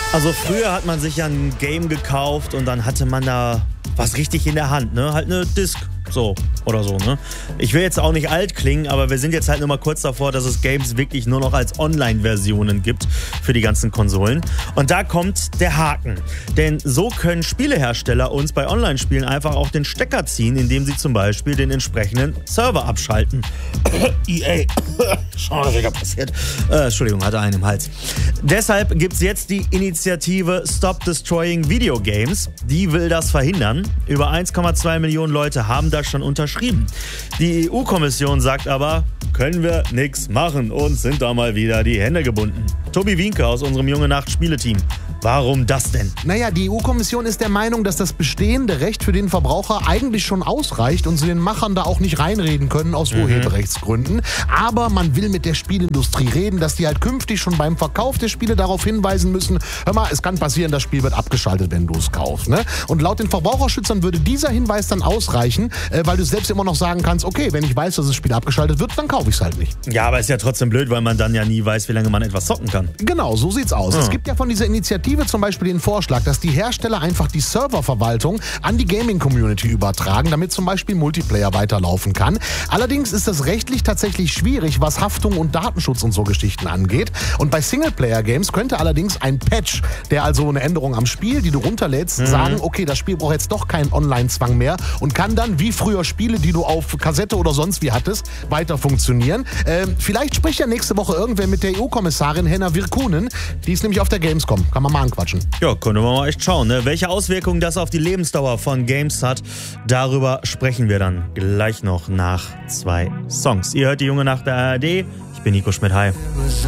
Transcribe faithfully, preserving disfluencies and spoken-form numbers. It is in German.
Also früher hat man sich ja ein Game gekauft und dann hatte man da was richtig in der Hand, ne? Halt eine Disc, so oder so, ne? Ich will jetzt auch nicht alt klingen, aber wir sind jetzt halt nur mal kurz davor, dass es Games wirklich nur noch als Online-Versionen gibt für die ganzen Konsolen. Und da kommt der Haken. Denn so können Spielehersteller uns bei Online-Spielen einfach auch den Stecker ziehen, indem sie zum Beispiel den entsprechenden Server abschalten. E A. Schade, was passiert. Äh, Entschuldigung, hatte einen im Hals. Deshalb gibt es jetzt die Initiative Stop Destroying Video Games. Die will das verhindern. Über eins Komma zwei Millionen Leute haben das schon unterschrieben. Die E U-Kommission sagt aber, können wir nichts machen und sind da mal wieder die Hände gebunden. Tobi Wienke aus unserem Junge Nacht Spieleteam. Warum das denn? Naja, die E U-Kommission ist der Meinung, dass das bestehende Recht für den Verbraucher eigentlich schon ausreicht und sie den Machern da auch nicht reinreden können aus mhm. Urheberrechtsgründen. Aber man will mit der Spielindustrie reden, dass die halt künftig schon beim Verkauf der Spiele darauf hinweisen müssen, hör mal, es kann passieren, das Spiel wird abgeschaltet, wenn du es kaufst. Ne? Und laut den Verbraucherschützern würde dieser Hinweis dann ausreichen, äh, weil du selbst immer noch sagen kannst, okay, wenn ich weiß, dass das Spiel abgeschaltet wird, dann kaufe ich es halt nicht. Ja, aber ist ja trotzdem blöd, weil man dann ja nie weiß, wie lange man etwas zocken kann. Genau, so sieht's aus. Ja. Es gibt ja von dieser Initiative zum Beispiel den Vorschlag, dass die Hersteller einfach die Serververwaltung an die Gaming-Community übertragen, damit zum Beispiel Multiplayer weiterlaufen kann. Allerdings ist das rechtlich tatsächlich schwierig, was Haftung und Datenschutz und so Geschichten angeht. Und bei Singleplayer-Games könnte allerdings ein Patch, der also eine Änderung am Spiel, die du runterlädst, mhm. sagen, okay, das Spiel braucht jetzt doch keinen Online-Zwang mehr und kann dann, wie früher Spiele, die du auf Kassette oder sonst wie hattest, weiter funktionieren. Ähm, vielleicht spricht ja nächste Woche irgendwer mit der E U-Kommissarin Henna Virkkunen. Die ist nämlich auf der Gamescom. Kann man mal anquatschen. Ja, können wir mal echt schauen, ne? Welche Auswirkungen das auf die Lebensdauer von Games hat, darüber sprechen wir dann gleich noch nach zwei Songs. Ihr hört die Junge Nacht der A R D. Ich bin Nico Schmidt. Hi.